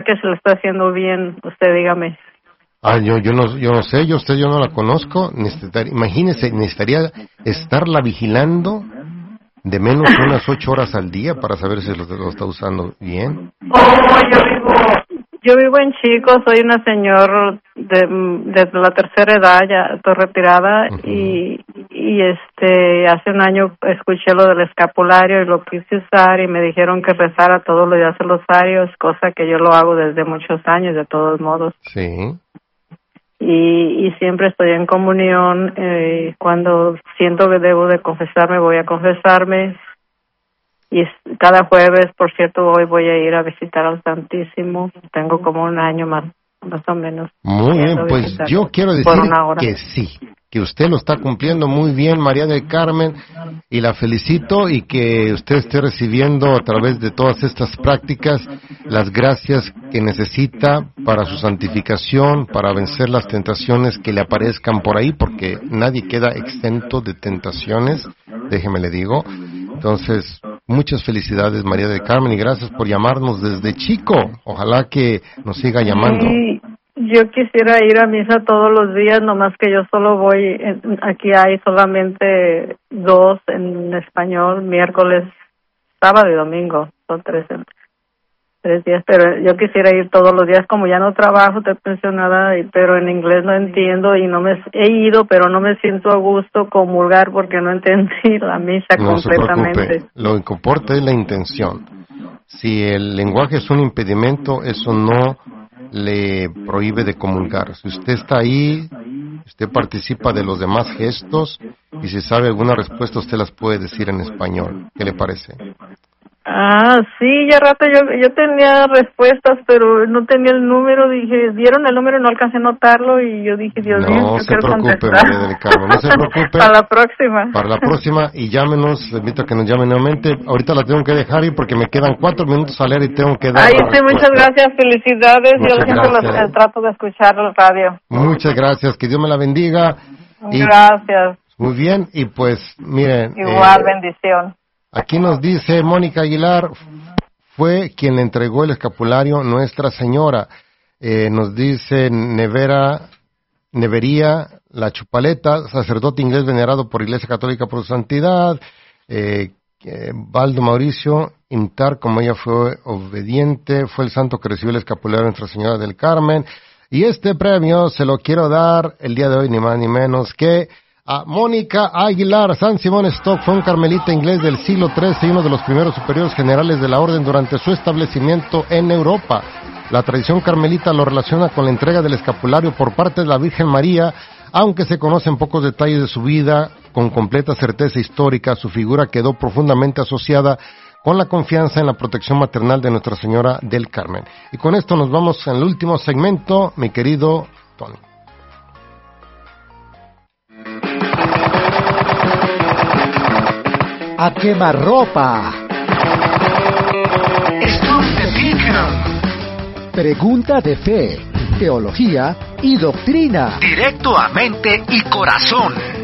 que se lo está haciendo bien, usted dígame. Yo no sé, yo no la conozco. Imagínese, necesitaría estarla vigilando de menos unas 8 horas al día para saber si lo está usando bien. Yo vivo en Chico, soy una señora de la tercera edad, ya estoy retirada. Uh-huh. y hace un año escuché lo del escapulario y lo quise usar y me dijeron que rezara todos los días el rosario, cosa que yo lo hago desde muchos años, de todos modos. Sí. Y siempre estoy en comunión, cuando siento que debo de confesarme, voy a confesarme. Y cada jueves, por cierto, hoy voy a ir a visitar al Santísimo. Tengo como un año más o menos. Muy bien, pues yo quiero decir que sí, que usted lo está cumpliendo muy bien, María del Carmen, y la felicito, y que usted esté recibiendo a través de todas estas prácticas las gracias que necesita para su santificación, para vencer las tentaciones que le aparezcan por ahí, porque nadie queda exento de tentaciones, déjeme le digo. Entonces, muchas felicidades, María del Carmen, y gracias por llamarnos desde Chico. Ojalá que nos siga llamando. Sí, yo quisiera ir a misa todos los días, nomás que yo solo voy, aquí hay solamente 2 en español, miércoles, sábado y domingo, son 3 días, pero yo quisiera ir todos los días, como ya no trabajo, estoy pensionada, pero en inglés no entiendo y he ido, pero no me siento a gusto comulgar porque no entendí la misa completamente. Se preocupe. Lo que importa es la intención. Si el lenguaje es un impedimento, eso no le prohíbe de comulgar. Si usted está ahí, usted participa de los demás gestos, y si sabe alguna respuesta, usted las puede decir en español. ¿Qué le parece? Sí, ya rato yo tenía respuestas, pero no tenía el número, dieron el número y no alcancé a notarlo, y yo dije, Dios mío, no se preocupe, María del Carmen, no se preocupe. Para la próxima, y llámenos, le invito a que nos llamen nuevamente. Ahorita la tengo que dejar ir porque me quedan 4 minutos a leer y tengo que dar. Sí, muchas gracias, felicidades, yo siempre trato de escuchar el radio. Muchas gracias, que Dios me la bendiga. Gracias. Muy bien, y pues, miren. Igual, bendición. Aquí nos dice Mónica Aguilar, fue quien le entregó el escapulario Nuestra Señora. Nos dice Nevería La Chupaleta, sacerdote inglés venerado por Iglesia Católica por su santidad. Baldo Mauricio, imitar como ella fue obediente, fue el santo que recibió el escapulario Nuestra Señora del Carmen. Y este premio se lo quiero dar el día de hoy, ni más ni menos que a Mónica Aguilar. San Simón Stock fue un carmelita inglés del siglo XIII y uno de los primeros superiores generales de la orden durante su establecimiento en Europa. La tradición carmelita lo relaciona con la entrega del escapulario por parte de la Virgen María, aunque se conocen pocos detalles de su vida con completa certeza histórica. Su figura quedó profundamente asociada con la confianza en la protección maternal de Nuestra Señora del Carmen. Y con esto nos vamos al último segmento, mi querido Tony. A quemarropa. Pregunta de fe, teología y doctrina. Directo a mente y corazón.